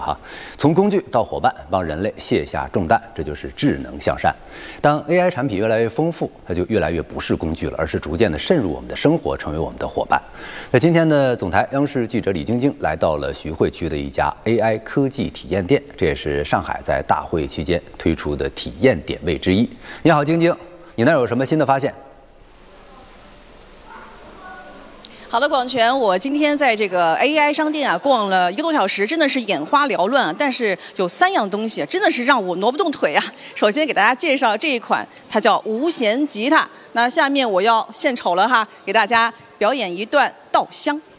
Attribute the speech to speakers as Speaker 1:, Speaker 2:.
Speaker 1: 哈。从工具到伙伴，帮人类卸下重担，这就是智能向善。当 AI 产品越来越丰富，它就越来越不是工具了，而是逐渐的渗入我们的生活，成为我们的伙伴。在今天的总台，央视记者李晶晶来到了徐汇区的一家 AI 科技体验店，这也是上海在大会期间推出的体验点位之一。你好，晶晶，你那儿有什么新的发现？
Speaker 2: 好的，广泉，我今天在这个 AI 商店啊逛了1个多小时，真的是眼花缭乱啊。但是有3样东西真的是让我挪不动腿啊。首先给大家介绍这一款，它叫无弦吉他。那下面我要献丑了哈，给大家表演一段稻香。